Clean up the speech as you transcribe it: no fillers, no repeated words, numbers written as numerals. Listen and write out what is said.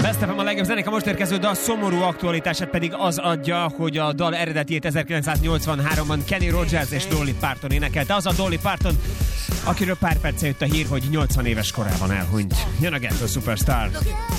Best FM a legjobb zenék, a most érkező dal szomorú aktualitását pedig az adja, hogy a dal eredetiét 1983-ban Kenny Rogers és Dolly Parton énekelte. Az a Dolly Parton, akiről pár perccel jött a hír, hogy 80 éves korában elhunyt. Jön a Ghetto Superstar.